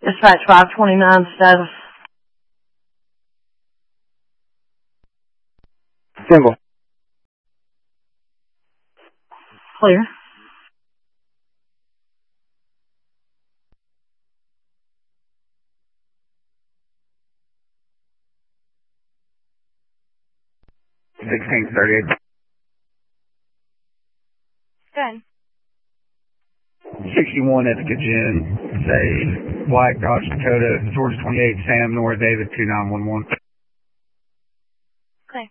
Dispatch 529 status. Single. Clear. $16.38. Good. 61 at the Gin. Say Black Dodge Dakota, Georgia 28, Sam North David 2911. Okay.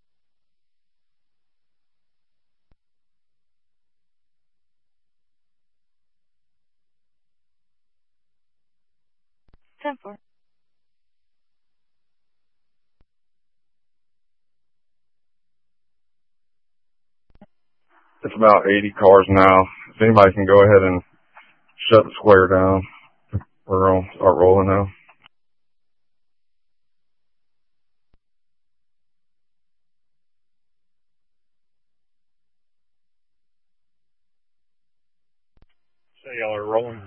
Simple. It's about 80 cars now. If anybody can go ahead and shut the square down, we're going to start rolling now. So y'all are rolling?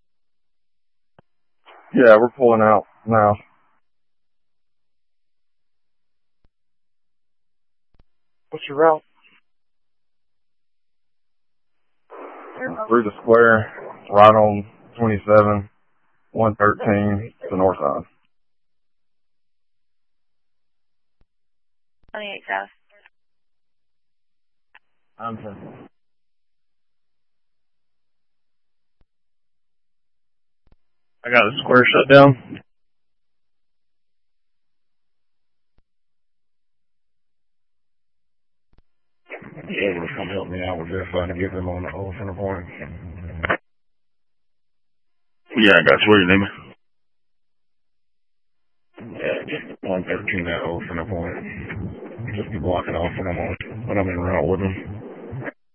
Yeah, we're pulling out now. What's your route? Through the square, right on 27, 113, the north side. 28 south. I'm sorry. I got the square shut down. You able to come help me out with this so I can get them on the whole center point? Yeah, I got you. What your name? Yeah, just 113 that whole center point. Just be blocking off when I'm en route with them.